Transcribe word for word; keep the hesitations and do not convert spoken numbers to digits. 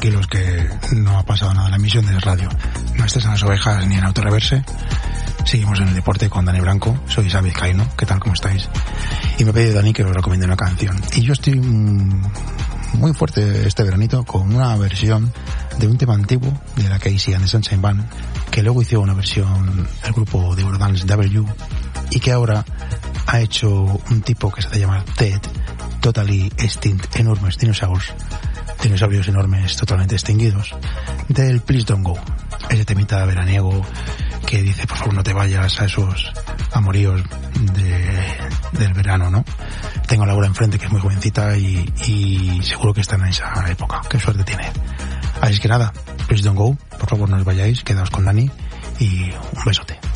tranquilos que no ha pasado nada en la emisión de radio. No estés en las ovejas ni en autoreverse. Seguimos en el deporte con Dani Blanco. Soy Xavi Vizcaíno. ¿Qué tal? ¿Cómo estáis? Y me ha pedido Dani que os recomiende una canción. Y yo estoy mmm, muy fuerte este veranito con una versión de un tema antiguo de la Casey and the Sunshine Band, que luego hizo una versión el grupo de Eurodance W, y que ahora ha hecho un tipo que se hace llamar Ted, Totally Extinct, enormes dinosaurios, dinosaurios enormes totalmente extinguidos, del Please Don't Go, ese temita veraniego que dice por favor no te vayas a esos amoríos de, del verano, ¿no? Tengo a Laura enfrente, que es muy jovencita, y, y seguro que está en esa época. Qué suerte tiene. Así que nada, Please Don't Go, por favor no os vayáis, quedaos con Dani y un besote.